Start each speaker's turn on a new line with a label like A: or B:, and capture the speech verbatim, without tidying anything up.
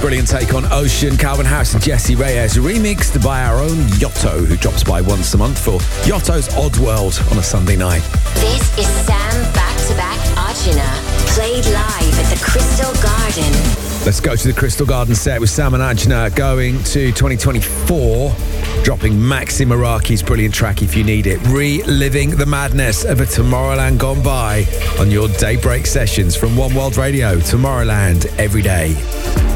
A: brilliant take on Ocean. Calvin Harris and Jesse Reyes, remixed by our own Yotto, who drops by once a month for Yotto's Odd World on a Sunday night.
B: This is Sam Back-to-Back Arjuna, played live at the Crystal Garden.
A: Let's go to the Crystal Garden set with Sam and Ajna, going to twenty twenty-four, dropping Maxi Meraki's brilliant track If You Need It, reliving the madness of a Tomorrowland gone by on your Daybreak sessions from One World Radio. Tomorrowland every day.